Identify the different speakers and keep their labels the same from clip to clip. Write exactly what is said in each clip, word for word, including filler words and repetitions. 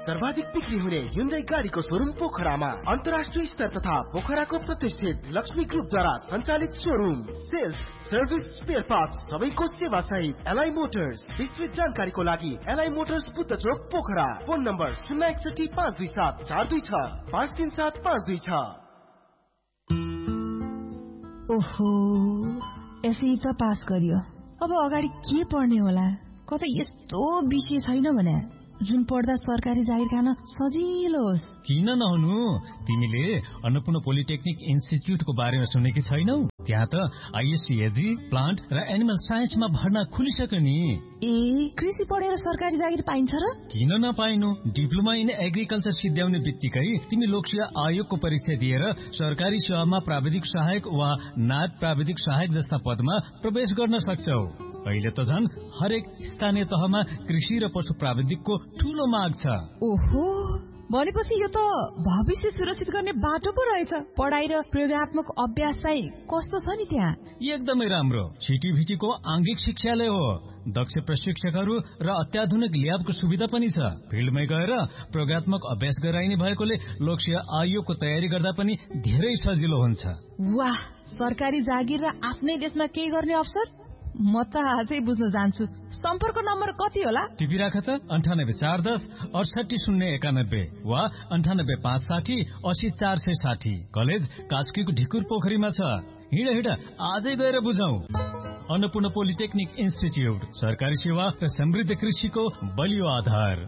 Speaker 1: सर्वाधिक बिक्री हुने Hyundai गाडीको शोरूम पोखरामा अन्तर्राष्ट्रिय स्तर तथा पोखराको प्रतिष्ठित लक्ष्मी ग्रुपद्वारा सञ्चालित showroom. Sales, service, spare parts सबैको सेवा सहित एलआई मोटर्स। विस्तृत जानकारीको लागि एलआई मोटर्स बुद्ध चोक पोखरा। फोन नम्बर शून्य एकसठी पाँच दुई सात चार दुई छ पाँच तीन सात पाँच दुई छ।
Speaker 2: ओहो, एसई त पास गरियो, अब अगाडि के पढ्ने होला? कतै यस्तो विषय छैन भने जुन पढ्दा सरकारी जागिर खान सजिलो होस्।
Speaker 3: किन नहुनु? तिमीले अन्नपूर्ण पोलिटेक्निक इन्स्टिच्युटको बारेमा सुनेकी छैनौ? त्यहाँ त आइएससीएजी, प्लान्ट र एनिमल साइन्समा भर्ना खुलिसक्यो नि।
Speaker 2: ए, कृषि पढेर सरकारी जागिर पाइन्छ र?
Speaker 3: किन नपाइनु? डिप्लोमा इन एग्रिकल्चर सिद्ध्याउने बित्तिकै तिमी लोकसेवा आयोगको परीक्षा दिएर सरकारी सेवामा प्राविधिक सहायक वा नायब प्राविधिक सहायक जस्ता पदमा प्रवेश गर्न सक्छौ। अहिले त झन् हरेक स्थानीय तहमा कृषि र पशु प्राविधिकको ठूलो माग छ।
Speaker 2: ओहो, भनेपछि यो त भविष्य सुरक्षित गर्ने बाटो पो रहेछ। पढाइ र प्रयोगात्मक अभ्यास चाहिँ कस्तो छ नि त्यहाँ?
Speaker 3: एकदमै राम्रो। सिटिभिटीको आंगिक शिक्षालय हो। दक्ष प्रशिक्षकहरू र अत्याधुनिक ल्याबको सुविधा पनि छ। फिल्डमै गएर प्रयोगात्मक अभ्यास गराइने भएकोले लोकसेवा आयोगको तयारी गर्दा पनि धेरै सजिलो हुन्छ।
Speaker 2: वाह, सरकारी जागिर र आफ्नै देशमा केही गर्ने अवसर? म त आजै बुझ्न जान्छु। सम्पर्क नम्बर कति होला?
Speaker 3: टिपी राख त अन्ठानब्बे चार दस अडसठी शून्य एकानब्बे वा अन्ठानब्बे पाँच साठी असी चार सय साठी। कलेज कास्कीको ढिकुर पोखरीमा छ। हिँड हिँड आजै गएर बुझौं। अन्नपूर्ण पोलिटेक्निक इन्स्टिच्युट, सरकारी सेवा र समृद्ध कृषिको बलियो आधार।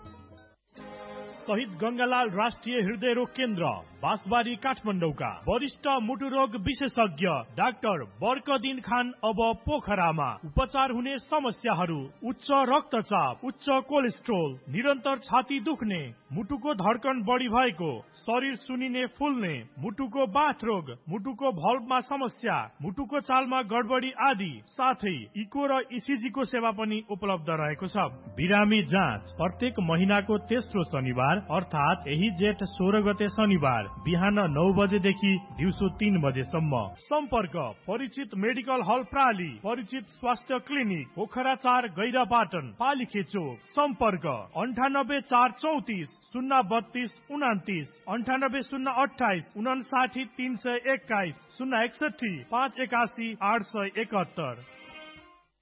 Speaker 4: शहीद गंगालाल राष्ट्रिय हृदय रोग केन्द्र, बाँसबारी, काठमाडौँका वरिष्ठ मुटु रोग विशेषज्ञ डाक्टर बर्कदिन खान अब पोखरामा। उपचार हुने समस्याहरू: उच्च रक्तचाप, उच्च कोलेस्ट्रोल, निरन्तर छाती दुख्ने, मुटुको धड्कन बढी भएको, शरीर सुनिने फुल्ने, मुटुको बाथ रोग, मुटुको भल्भमा समस्या, मुटुको चालमा गडबडी आदि, साथै इको र इसिजी को सेवा पनि उपलब्ध रहेको छ। बिरामी जाँच प्रत्येक महिनाको तेस्रो शनिबार अर्थात यही जेठ सोह्र गते शनिबार बिहान नौ बजेदेखि दिउँसो तीन बजेसम्म। सम्पर्क परिचित मेडिकल हल प्राली, परिचित स्वास्थ्य क्लिनिक पोखरा चार गैरापाटन पालिखे चोक। सम्पर्क अन्ठानब्बे चार चौतिस शून्य बत्तीस उनातिस, अन्ठानब्बे शून्य अठाइस उनासाठी तीन सय एक्काइस, शून्य एकसठी पाँच एकासी आठ सय एकहत्तर।